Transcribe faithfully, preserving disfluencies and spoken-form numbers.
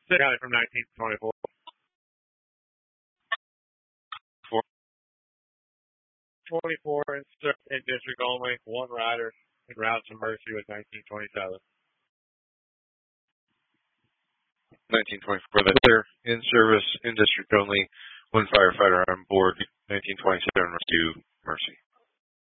Got it from nineteen twenty-four. twenty-four in, in district only, one rider in Routes of Mercy was nineteen twenty-seven. nineteen twenty-four. That's there in service in district only, one firefighter on board. nineteen twenty-seven rescue Mercy.